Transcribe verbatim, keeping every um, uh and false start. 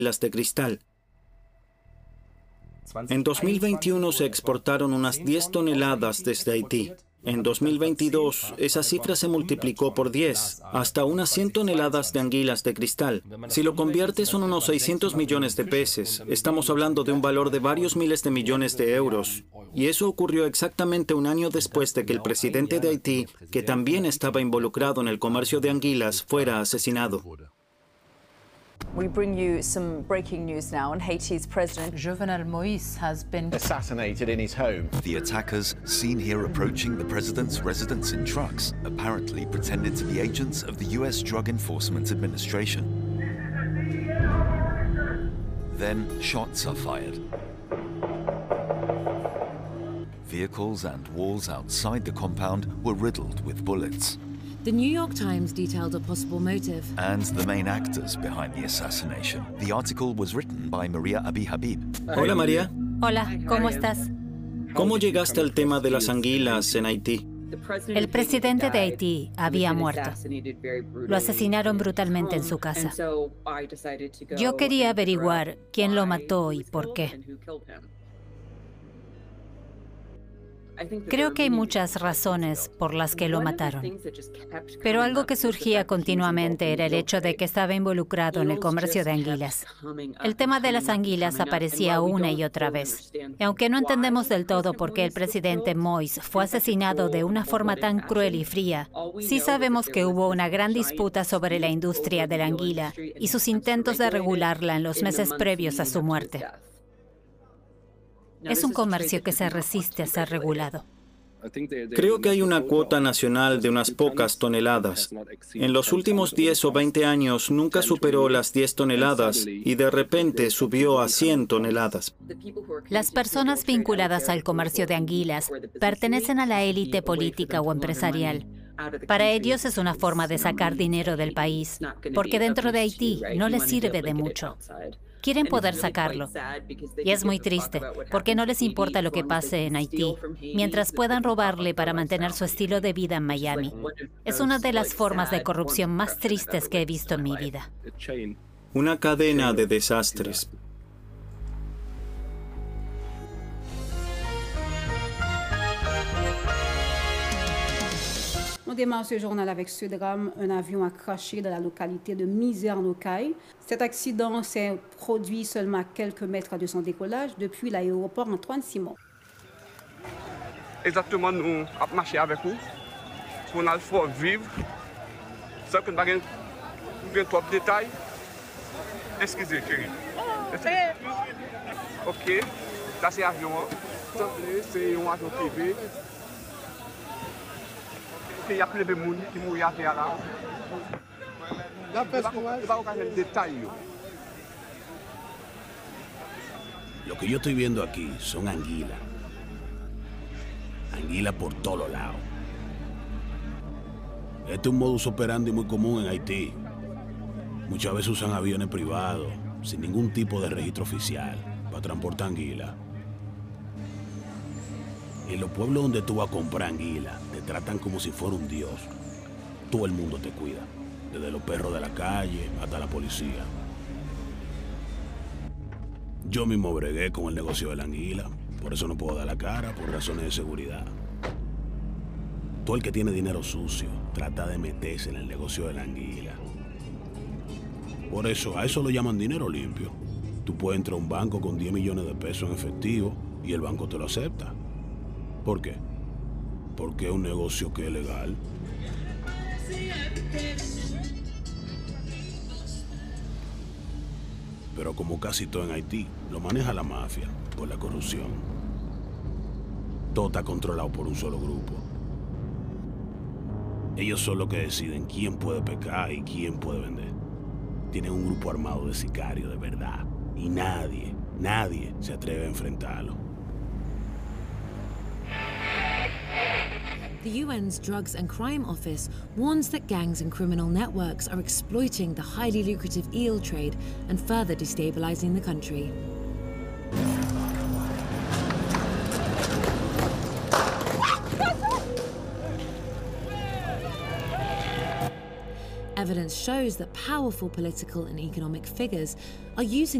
anguilas de cristal. En dos mil veintiuno se exportaron unas diez toneladas desde Haití. En dos mil veintidós, esa cifra se multiplicó por diez, hasta unas cien toneladas de anguilas de cristal. Si lo conviertes, son unos seiscientos millones de pesos. Estamos hablando de un valor de varios miles de millones de euros. Y eso ocurrió exactamente un año después de que el presidente de Haití, que también estaba involucrado en el comercio de anguilas, fuera asesinado. We bring you some breaking news now, and Haiti's President Jovenel Moïse has been assassinated in his home. The attackers, seen here approaching the president's residence in trucks, apparently pretended to be agents of the U S Drug Enforcement Administration. Then shots are fired. Vehicles and walls outside the compound were riddled with bullets. The New York Times detailed a possible motive. And the main actors behind the assassination. The article was written by Maria Abi Habib. Hola, María. Hola, ¿cómo estás? ¿Cómo llegaste al tema de las anguilas en Haití? El presidente de Haití había muerto. Lo asesinaron brutalmente en su casa. Yo quería averiguar quién lo mató y por qué. Creo que hay muchas razones por las que lo mataron. Pero algo que surgía continuamente era el hecho de que estaba involucrado en el comercio de anguilas. El tema de las anguilas aparecía una y otra vez. Y aunque no entendemos del todo por qué el presidente Moïse fue asesinado de una forma tan cruel y fría, sí sabemos que hubo una gran disputa sobre la industria de la anguila y sus intentos de regularla en los meses previos a su muerte. Es un comercio que se resiste a ser regulado. Creo que hay una cuota nacional de unas pocas toneladas. En los últimos diez o veinte años nunca superó las diez toneladas y de repente subió a cien toneladas. Las personas vinculadas al comercio de anguilas pertenecen a la élite política o empresarial. Para ellos es una forma de sacar dinero del país, porque dentro de Haití no les sirve de mucho. Quieren poder sacarlo. Y es muy triste, porque no les importa lo que pase en Haití, mientras puedan robarle para mantener su estilo de vida en Miami. Es una de las formas de corrupción más tristes que he visto en mi vida. Una cadena de desastres. On démarre ce journal avec ce drame. Un avion a craché dans la localité de Miserne-aux-Cailles. Cet accident s'est produit seulement à quelques mètres de son décollage depuis l'aéroport Antoine Simon. Exactement, nous avons marché avec vous. On a le faut vivre. Sans que nous n'ayons pas trop de détails. Excusez, chérie. Ok, ça c'est l'avion. C'est un avion privé. Il y a plus de monde qui mourent à faire là. Lo que yo estoy viendo aquí son anguilas. Anguilas por todos lados. Este es un modus operandi muy común en Haití. Muchas veces usan aviones privados, sin ningún tipo de registro oficial, para transportar anguilas. En los pueblos donde tú vas a comprar anguila, te tratan como si fuera un dios. Todo el mundo te cuida, desde los perros de la calle hasta la policía. Yo mismo bregué con el negocio de la anguila, por eso no puedo dar la cara, por razones de seguridad. Todo el que tiene dinero sucio trata de meterse en el negocio de la anguila. Por eso, a eso lo llaman dinero limpio. Tú puedes entrar a un banco con diez millones de pesos en efectivo y el banco te lo acepta. ¿Por qué? Porque es un negocio que es legal. Pero como casi todo en Haití, lo maneja la mafia por la corrupción. Todo está controlado por un solo grupo. Ellos son los que deciden quién puede pecar y quién puede vender. Tienen un grupo armado de sicarios de verdad. Y nadie, nadie se atreve a enfrentarlo. The U N's Drugs and Crime Office warns that gangs and criminal networks are exploiting the highly lucrative eel trade and further destabilizing the country. Evidence shows that powerful political and economic figures are using